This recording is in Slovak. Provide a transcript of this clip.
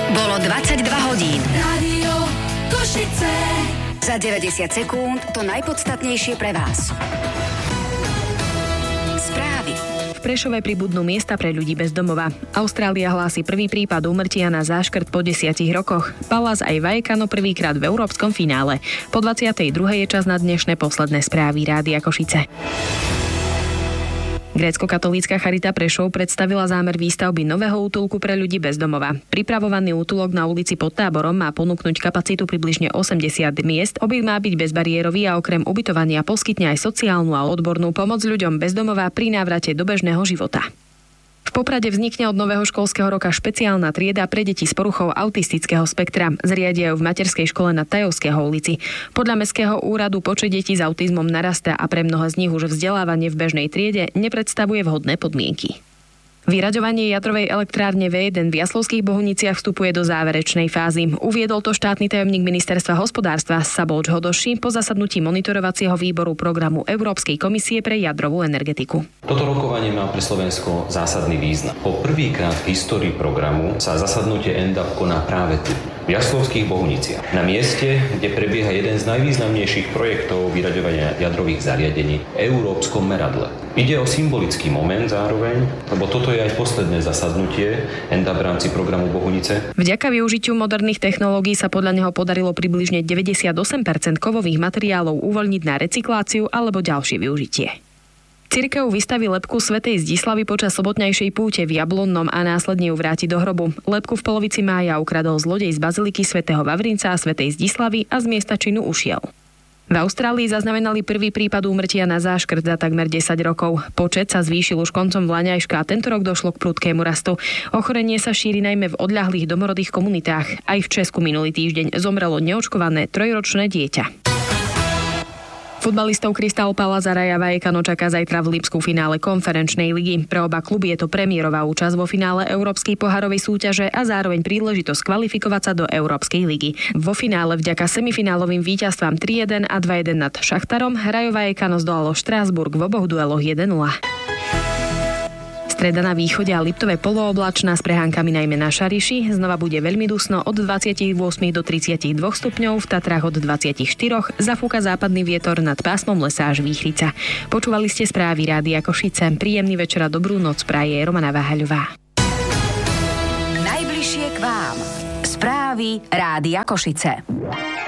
Bolo 22 hodín. Rádio Košice. Za 90 sekúnd to najpodstatnejšie pre vás. Správy. V Prešove pribudnú miesta pre ľudí bez domova. Austrália hlási prvý prípad úmrtia na záškrt po 10 rokoch. Pallas aj Vallecano prvýkrát v európskom finále. Po 22. je čas na dnešné posledné správy Rádia Košice. Grécko-katolícka Charita Prešov predstavila zámer výstavby nového útulku pre ľudí bez domova. Pripravovaný útulok na ulici Pod Táborom má ponúknuť kapacitu približne 80 miest. Objekt má byť bezbariérový a okrem ubytovania poskytne aj sociálnu a odbornú pomoc ľuďom bez domova pri návrate do bežného života. V Poprade vznikne od nového školského roka špeciálna trieda pre deti s poruchou autistického spektra. Zriadia ju v materskej škole na Tajovského ulici. Podľa mestského úradu počet detí s autizmom narastá a pre mnoho z nich už vzdelávanie v bežnej triede nepredstavuje vhodné podmienky. Vyraďovanie jadrovej elektrárne V1 v Jaslovských Bohuniciach vstupuje do záverečnej fázy. Uviedol to štátny tajomník ministerstva hospodárstva Szabolcs Hodoši po zasadnutí monitorovacieho výboru programu Európskej komisie pre jadrovú energetiku. Toto rokovanie má pre Slovensko zásadný význam. Po prvýkrát v histórii programu sa zasadnutie ENDAP koná práve tu, v Jaslovských Bohuniciach. Na mieste, kde prebieha jeden z najvýznamnejších projektov vyraďovania jadrových zariadení v európskom meradle. Ide o symbolický moment zároveň, lebo toto je aj posledné zasadnutie ENDAP v rámci programu Bohunice. Vďaka využitiu moderných technológií sa podľa neho podarilo približne 98% kovových materiálov uvoľniť na recykláciu alebo ďalšie využitie. Cirkev vystaví lebku svätej Zdislavy počas sobotnejšej púte v Jablonnom a následne ju vráti do hrobu. Lebku v polovici mája ukradol zlodej z baziliky svätého Vavrinca a svätej Zdislavy a z miesta činu ušiel. V Austrálii zaznamenali prvý prípad úmrtia na záškrt za takmer 10 rokov. Počet sa zvýšil už koncom vlaňajška a tento rok došlo k prudkému rastu. Ochorenie sa šíri najmä v odľahlých domorodých komunitách. Aj v Česku minulý týždeň zomrelo neočkované 3-ročné dieťa. Futbalistov Crystal Palace a Raja Vallecano čaká zajtra v Lipsku finále konferenčnej ligy. Pre oba kluby je to premiérová účasť vo finále Európskej pohárovej súťaže a zároveň príležitosť kvalifikovať sa do Európskej ligy. Vo finále vďaka semifinálovým víťazstvám 3-1 a 2-1 nad Šachtarom Rajo Vallecano zdolalo Štrásburg v oboch dueloch 1-0. Streda na východe a Liptove polooblačná s prehánkami najmä na Šariši. Znova bude veľmi dusno od 28 do 32 stupňov, v Tatrách od 24. Zafúka západný vietor nad pásmom lesa až Výchrica. Počúvali ste správy Rádia Košice. Príjemný večer a dobrú noc praje Romana Váhaľová. Najbližšie k vám. Správy Rádia Košice.